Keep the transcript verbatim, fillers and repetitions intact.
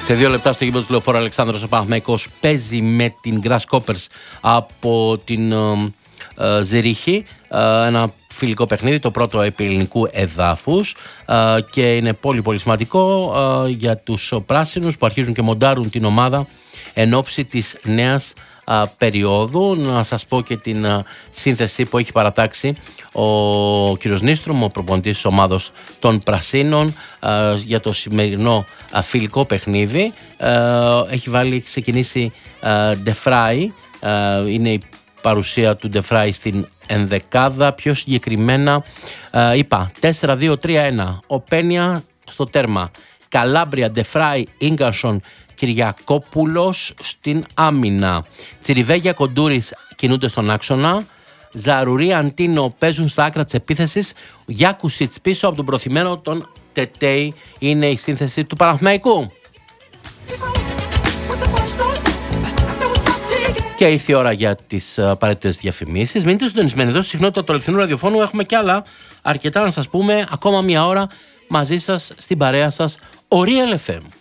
Σε δύο λεπτά στο γήπεδο του Λεωφόρου Αλεξάνδρος ο Παναθηναϊκός παίζει με την Grasshoppers από την ε, ε, Ζηρίχη. Ε, ένα φιλικό παιχνίδι, το πρώτο επί ελληνικού εδάφους, ε, και είναι πολύ πολύ σημαντικό ε, για τους πράσινους που αρχίζουν και μοντάρουν την ομάδα εν ώψη της νέας α, περίοδου. Να σας πω και την α, σύνθεση που έχει παρατάξει ο κ. Νίστρουμ, ο προπονητής της ομάδος των Πρασίνων, α, για το σημερινό α, φιλικό παιχνίδι. Α, έχει βάλει, έχει ξεκινήσει Ντεφράι, είναι η παρουσία του Ντεφράι στην ενδεκάδα. Πιο συγκεκριμένα α, είπα τέσσερα δύο τρία ένα, ο Πένια στο τέρμα, Καλάμπρια, Ντεφράι, Ίγκαρσον, Κυριακόπουλος στην άμυνα. Τσιριβέγια, Κοντούρης κινούνται στον άξονα. Ζαρουρί, Αντίνο παίζουν στα άκρα της επίθεσης. Γιάκουσιτς πίσω από τον προθυμένο τον Τετέι είναι η σύνθεση του Παναθηναϊκού. Και ήρθε η ώρα για τις απαραίτητες διαφημίσεις. Μείνετε συντονισμένοι εδώ στη συχνότητα του αληθινού ραδιοφώνου. Έχουμε και άλλα αρκετά να σας πούμε. Ακόμα μία ώρα μαζί σας, στην παρέα σας, ο Real εφ εμ.